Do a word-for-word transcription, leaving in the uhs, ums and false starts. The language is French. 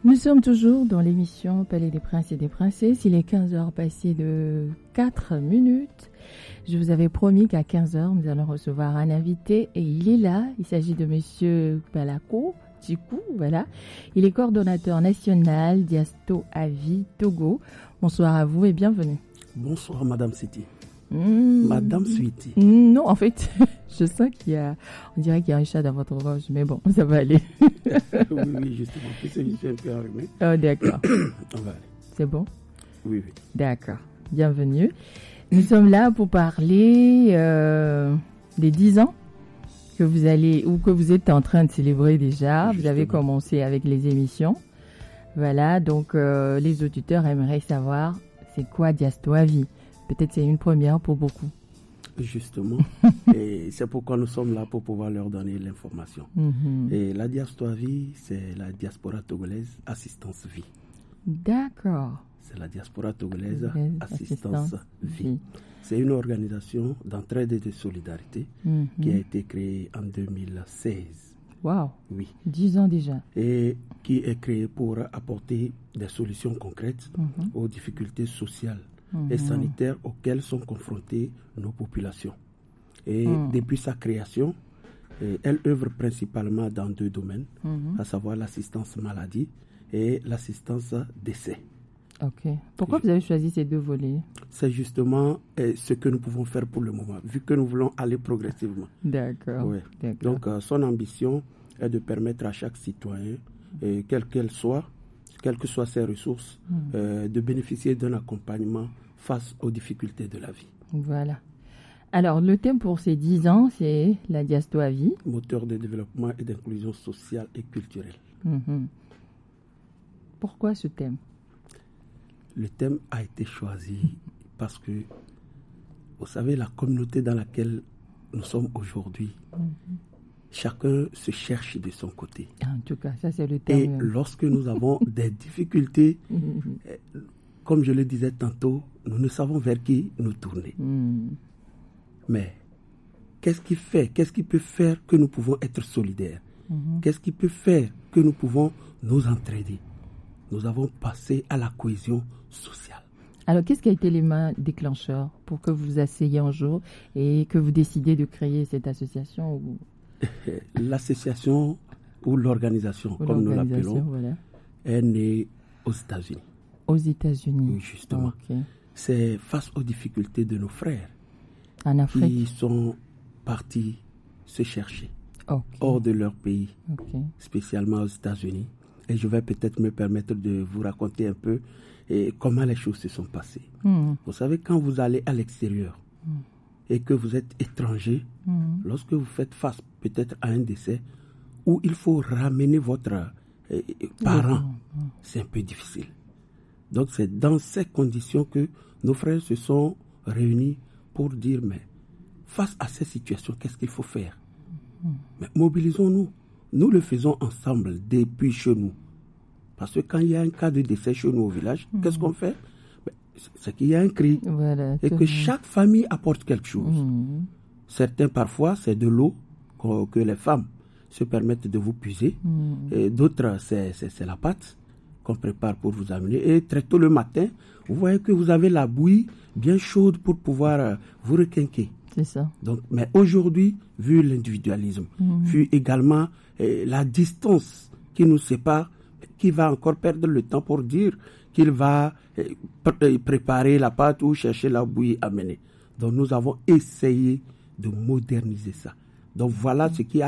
Nous sommes toujours dans l'émission Palais des Princes et des Princesses. Il est quinze heures passées de quatre minutes. Je vous avais promis qu'à quinze heures, nous allons recevoir un invité et il est là. Il s'agit de Monsieur Balako Djikou, voilà. Il est coordonnateur national Diasto Avi Togo. Bonsoir à vous et bienvenue. Bonsoir Madame Siti. Mmh. Madame Suiti. Non, en fait, je sens qu'il y a, on dirait qu'il y a un chat dans votre gorge, mais bon, ça va aller. oui, oui, justement, puisque je suis un peu arrumé. Oh, d'accord. On va aller. C'est bon? Oui, oui. D'accord. Bienvenue. Nous sommes là pour parler euh, des dix ans que vous allez, ou que vous êtes en train de célébrer déjà. Justement. Vous avez commencé avec les émissions. Voilà, donc euh, les auditeurs aimeraient savoir c'est quoi Diasto Avi. Peut-être c'est une première pour beaucoup. Justement. Et c'est pourquoi nous sommes là pour pouvoir leur donner l'information. Mm-hmm. Et la Diasto Avi, c'est la diaspora togolaise assistance vie. D'accord. C'est la diaspora togolaise assistance, assistance vie. vie. C'est une organisation d'entraide et de solidarité mm-hmm. qui a été créée en deux mille seize. Waouh. Oui. Dix ans déjà. Et qui est créée pour apporter des solutions concrètes mm-hmm. aux difficultés sociales et sanitaires auxquels sont confrontées nos populations. Et mmh. depuis sa création, elle œuvre principalement dans deux domaines, mmh. à savoir l'assistance maladie et l'assistance décès. Ok. Pourquoi Je... vous avez choisi ces deux volets? C'est justement eh, ce que nous pouvons faire pour le moment, vu que nous voulons aller progressivement. D'accord. Ouais. D'accord. Donc, euh, son ambition est de permettre à chaque citoyen, eh, quelle qu'elle soit, quelles que soient ses ressources, mmh. euh, de bénéficier d'un accompagnement face aux difficultés de la vie. Voilà. Alors, le thème pour ces dix ans, c'est la Diasto Avi. Moteur de développement et d'inclusion sociale et culturelle. Mmh. Pourquoi ce thème? Le thème a été choisi parce que, vous savez, la communauté dans laquelle nous sommes aujourd'hui, mmh. chacun se cherche de son côté. En tout cas, ça c'est le thème. Et lorsque nous avons des difficultés, mmh. comme je le disais tantôt, nous ne savons vers qui nous tourner. Mmh. Mais qu'est-ce qui fait, qu'est-ce qui peut faire que nous pouvons être solidaires? Mmh. Qu'est-ce qui peut faire que nous pouvons nous entraider? Nous avons passé à la cohésion sociale. Alors, qu'est-ce qui a été l'élément déclencheur pour que vous vous asseyez un jour et que vous décidez de créer cette association ou... L'association ou l'organisation, ou comme l'organisation, nous l'appelons, voilà. est née aux États-Unis. Aux États-Unis. Oui, justement. Okay. C'est face aux difficultés de nos frères en Afrique qui sont partis se chercher okay. hors de leur pays, okay. spécialement aux États-Unis. Et je vais peut-être me permettre de vous raconter un peu et comment les choses se sont passées. Mm. Vous savez, quand vous allez à l'extérieur mm. et que vous êtes étranger, mm. lorsque vous faites face peut-être à un décès où il faut ramener votre euh, parent, mm. c'est un peu difficile. Donc c'est dans ces conditions que nos frères se sont réunis pour dire, mais face à ces situations, qu'est-ce qu'il faut faire? Mmh. Mais mobilisons-nous. Nous le faisons ensemble depuis chez nous. Parce que quand il y a un cas de décès chez nous au village, mmh. qu'est-ce qu'on fait? Ben, c'est qu'il y a un cri. Voilà, et que bien. Chaque famille apporte quelque chose. Mmh. Certains, parfois, c'est de l'eau que, que les femmes se permettent de vous puiser. Mmh. Et d'autres, c'est, c'est, c'est la pâte qu'on prépare pour vous amener. Et très tôt le matin, vous voyez que vous avez la bouillie bien chaude pour pouvoir euh, vous requinquer. C'est ça. Donc, mais aujourd'hui, vu l'individualisme, mmh. vu également euh, la distance qui nous sépare, qui va encore perdre le temps pour dire qu'il va euh, pr- préparer la pâte ou chercher la bouillie à mener. Donc, nous avons essayé de moderniser ça. Donc, voilà mmh. ce qui a